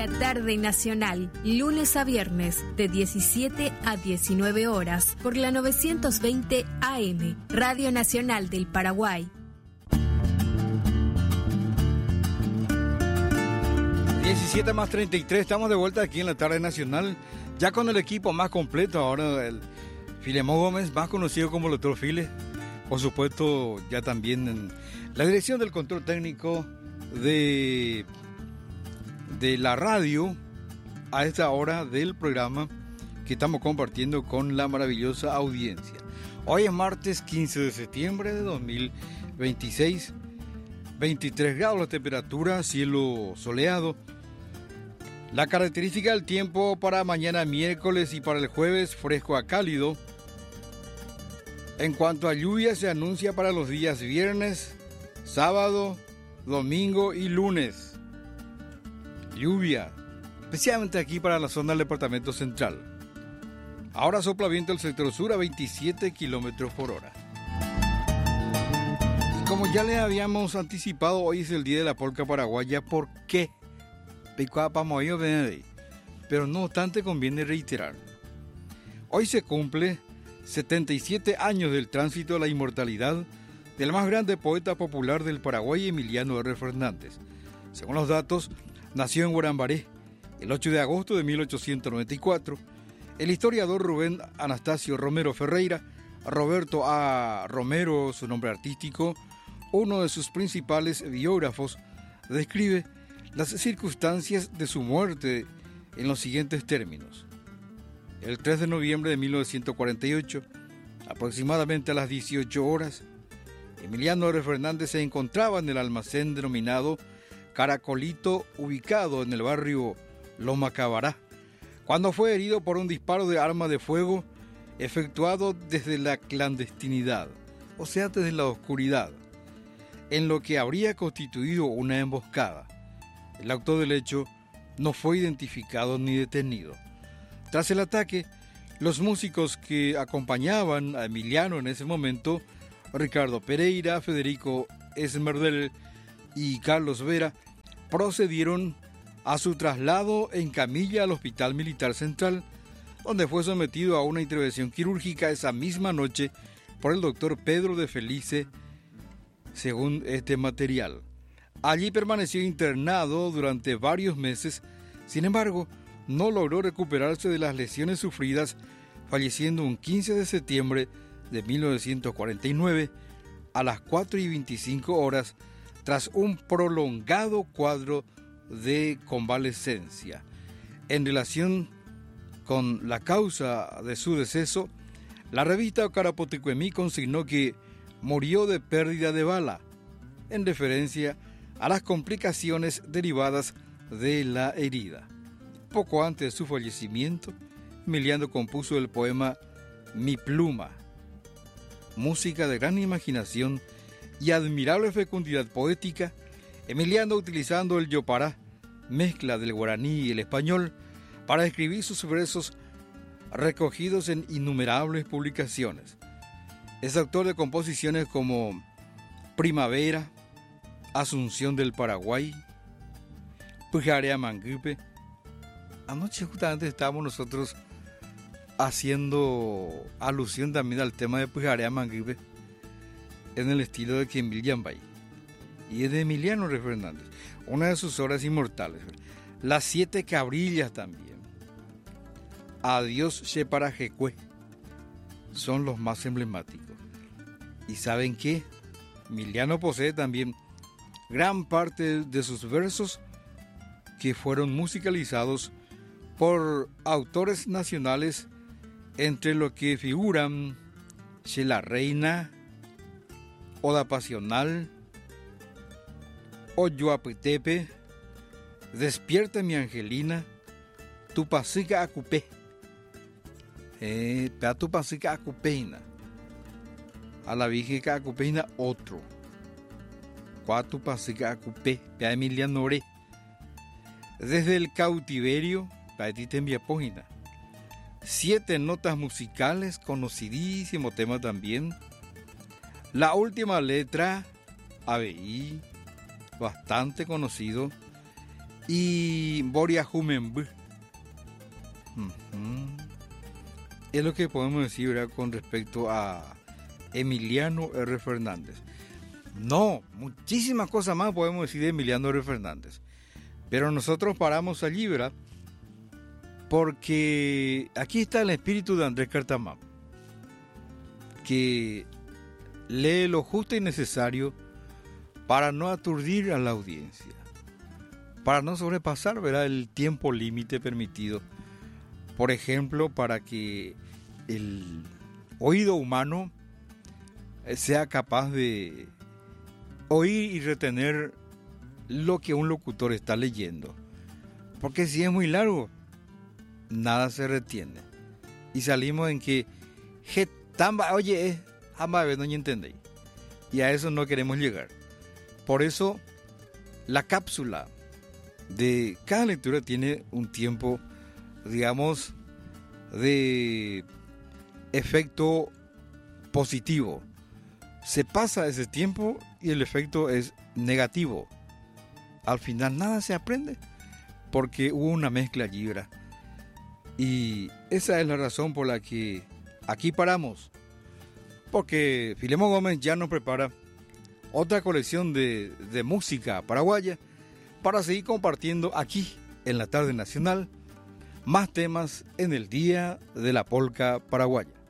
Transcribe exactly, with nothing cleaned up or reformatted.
La tarde nacional, lunes a viernes, de diecisiete a diecinueve horas, por la novecientos veinte A M, Radio Nacional del Paraguay. diecisiete más treinta y tres, estamos de vuelta aquí en la tarde nacional, ya con el equipo más completo, ahora el Filemón Gómez, más conocido como el doctor File, por supuesto ya también en la dirección del control técnico de, de la radio a esta hora del programa que estamos compartiendo con la maravillosa audiencia. Hoy es martes quince de septiembre de dos mil veintiséis, veintitrés grados la temperatura, cielo soleado. La característica del tiempo para mañana miércoles y para el jueves, fresco a cálido. En cuanto a lluvia, se anuncia para los días viernes, sábado, domingo y lunes. Lluvia, especialmente aquí para la zona del departamento central. Ahora sopla viento del sector sur a veintisiete kilómetros por hora. Como ya le habíamos anticipado, hoy es el día de la polca paraguaya. ¿Por qué? Pero no obstante conviene reiterar. Hoy se cumple setenta y siete años del tránsito a la inmortalidad del más grande poeta popular del Paraguay, Emiliano R. Fernández. Según los datos, nació en Guarambaré el ocho de agosto de mil ochocientos noventa y cuatro. El historiador Rubén Anastasio Romero Ferreira, Roberto A. Romero, su nombre artístico, uno de sus principales biógrafos, describe las circunstancias de su muerte en los siguientes términos. El tres de noviembre de mil novecientos cuarenta y ocho, aproximadamente a las dieciocho horas, Emiliano R. Fernández se encontraba en el almacén denominado Caracolito, ubicado en el barrio Loma Cabará, cuando fue herido por un disparo de arma de fuego efectuado desde la clandestinidad, o sea, desde la oscuridad, en lo que habría constituido una emboscada. El autor del hecho no fue identificado ni detenido. Tras el ataque, los músicos que acompañaban a Emiliano en ese momento, Ricardo Pereira, Federico Esmerdel y Carlos Vera, procedieron a su traslado en camilla al Hospital Militar Central, donde fue sometido a una intervención quirúrgica esa misma noche por el doctor Pedro de Felice, según este material. Allí permaneció internado durante varios meses, sin embargo, no logró recuperarse de las lesiones sufridas, falleciendo un quince de septiembre de mil novecientos cuarenta y nueve a las cuatro y veinticinco horas tras un prolongado cuadro de convalescencia. En relación con la causa de su deceso, la revista Carapoticuemí consignó que murió de pérdida de bala, en referencia a las complicaciones derivadas de la herida. Poco antes de su fallecimiento, Emiliano compuso el poema Mi Pluma, música de gran imaginación y admirable fecundidad poética. Emiliano, utilizando el yopará, mezcla del guaraní y el español, para escribir sus versos recogidos en innumerables publicaciones. Es autor de composiciones como Primavera, Asunción del Paraguay, Pujarea Mangupe. Anoche justamente estábamos nosotros haciendo alusión también al tema de Pujarea Mangupe en el estilo de Quembil Yambay. Y es de Emiliano R. Fernández, una de sus obras inmortales. Las siete cabrillas también. Adiós Sheparajecue son los más emblemáticos. ¿Y saben qué? Emiliano posee también gran parte de sus versos que fueron musicalizados por autores nacionales, entre los que figuran Che la Reina, Oda Pasional, Oyuapetepe, Despierta mi Angelina, Tupasica Acupé, eh, Tupasica Acupeina, a la Virgen Acupeina otro, Cuatro Pasica Acupé, Pea Emiliano Oré, Desde el Cautiverio, Paetita en Viapógina, Siete Notas Musicales, conocidísimo tema también, La Última Letra, A B I, bastante conocido, y Boria Jumemb. Uh-huh. Es lo que podemos decir, ¿verdad?, con respecto a Emiliano R. Fernández. No, muchísimas cosas más podemos decir de Emiliano R. Fernández. Pero nosotros paramos allí, ¿verdad? Porque aquí está el espíritu de Andrés Cartamam, que lee lo justo y necesario para no aturdir a la audiencia, para no sobrepasar, ¿verdad?, el tiempo límite permitido. Por ejemplo, para que el oído humano sea capaz de oír y retener lo que un locutor está leyendo. Porque si es muy largo, nada se retiene. Y salimos en que, oye, jamás no entendéis. Y a eso no queremos llegar. Por eso, la cápsula de cada lectura tiene un tiempo, digamos, de efecto positivo. Se pasa ese tiempo y el efecto es negativo. Al final nada se aprende porque hubo una mezcla allí, ¿verdad? Y esa es la razón por la que aquí paramos, porque Filemón Gómez ya nos prepara otra colección de, de música paraguaya para seguir compartiendo aquí en la tarde nacional más temas en el Día de la Polca Paraguaya.